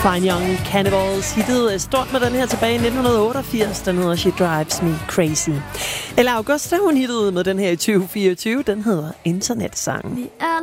Fine Young Cannibals hittede stort med den her tilbage i 1988. Den hedder She Drives Me Crazy. Eller Augusta, hun hittede med den her i 2024. Den hedder Internetsang. Vi er